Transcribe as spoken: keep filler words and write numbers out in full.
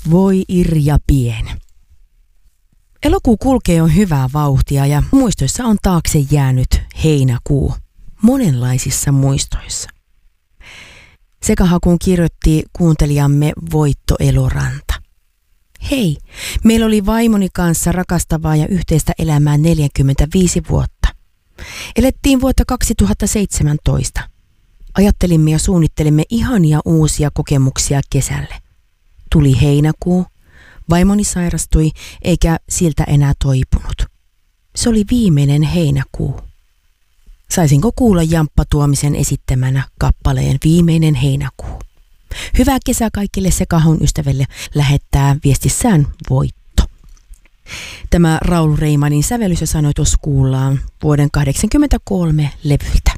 Voi Irja Pien. Elokuu kulkee on hyvää vauhtia ja muistoissa on taakse jäänyt heinäkuu. Monenlaisissa muistoissa. Sekahakuun kirjoitti kuuntelijamme Voitto Eloranta. Hei, meillä oli vaimoni kanssa rakastavaa ja yhteistä elämää neljäkymmentäviisi vuotta. Elettiin vuotta kaksituhattaseitsemäntoista. Ajattelimme ja suunnittelimme ihania uusia kokemuksia kesälle. Tuli heinäkuu, vaimoni sairastui eikä siltä enää toipunut. Se oli viimeinen heinäkuu. Saisinko kuulla Jamppa Tuomisen esittämänä kappaleen Viimeinen heinäkuu? Hyvää kesää kaikille Sekahon ystäville, lähettää viestissään Voitto. Tämä Raul Reimanin sävellys ja sanoitus kuullaan vuoden kahdeksankymmentäkolme levyltä.